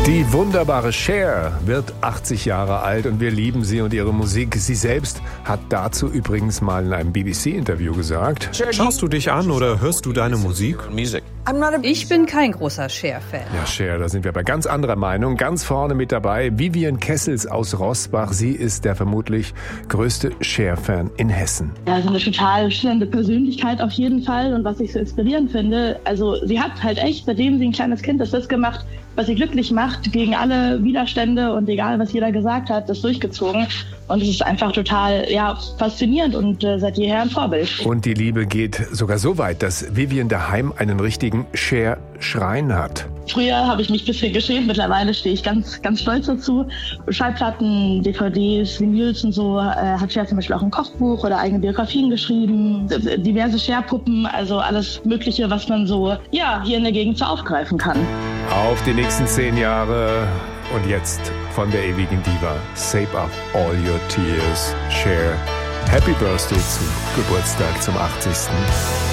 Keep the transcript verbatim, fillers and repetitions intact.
Die wunderbare Cher wird achtzig Jahre alt und wir lieben sie und ihre Musik. Sie selbst hat dazu übrigens mal in einem B B C-Interview gesagt: Schaust du dich an oder hörst du deine Musik? Ich bin kein großer Cher-Fan. Ja, Cher, da sind wir bei ganz anderer Meinung. Ganz vorne mit dabei Vivian Kessels aus Roßbach. Sie ist der vermutlich größte Cher-Fan in Hessen. Ja, also eine total schillernde Persönlichkeit auf jeden Fall. Und was ich so inspirierend finde, also sie hat halt echt, seitdem sie ein kleines Kind ist, das gemacht, was sie glücklich macht, gegen alle Widerstände und egal, was jeder gesagt hat, das durchgezogen. Und es ist einfach total ja, faszinierend und äh, seit jeher ein Vorbild. Und die Liebe geht sogar so weit, dass Vivian daheim einen richtigen Cher-Schrein hat. Früher habe ich mich ein bisschen geschämt, mittlerweile stehe ich ganz, ganz stolz dazu. Schallplatten, D V Ds, Vinyls und so, äh, hat Cher zum Beispiel auch ein Kochbuch oder eigene Biografien geschrieben, diverse Cher-Puppen, also alles Mögliche, was man so ja, hier in der Gegend so aufgreifen kann. Auf die nächsten zehn Jahre und jetzt von der ewigen Diva, Save Up All Your Tears, Cher. Happy Birthday zum Geburtstag, zum achtzigsten